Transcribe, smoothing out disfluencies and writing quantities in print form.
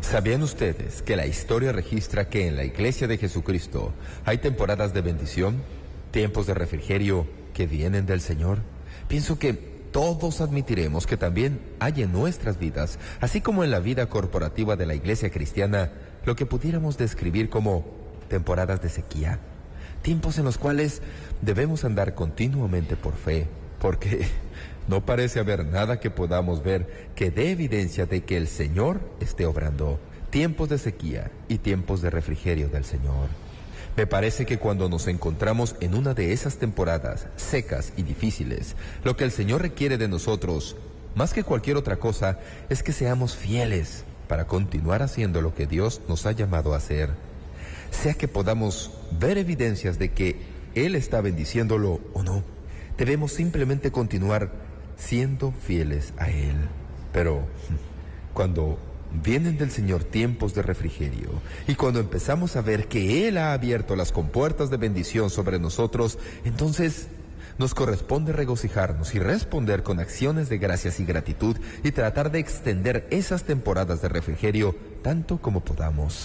¿Sabían ustedes que la historia registra que en la Iglesia de Jesucristo hay temporadas de bendición, tiempos de refrigerio que vienen del Señor? Pienso que todos admitiremos que también hay en nuestras vidas, así como en la vida corporativa de la Iglesia cristiana, lo que pudiéramos describir como temporadas de sequía. Tiempos en los cuales debemos andar continuamente por fe, porque no parece haber nada que podamos ver que dé evidencia de que el Señor esté obrando. Tiempos de sequía y tiempos de refrigerio del Señor. Me parece que cuando nos encontramos en una de esas temporadas secas y difíciles, lo que el Señor requiere de nosotros, más que cualquier otra cosa, es que seamos fieles para continuar haciendo lo que Dios nos ha llamado a hacer. Sea que podamos ver evidencias de que Él está bendiciéndolo o no, debemos simplemente continuar siendo fieles a Él. Pero cuando vienen del Señor tiempos de refrigerio y cuando empezamos a ver que Él ha abierto las compuertas de bendición sobre nosotros, entonces nos corresponde regocijarnos y responder con acciones de gracias y gratitud y tratar de extender esas temporadas de refrigerio tanto como podamos.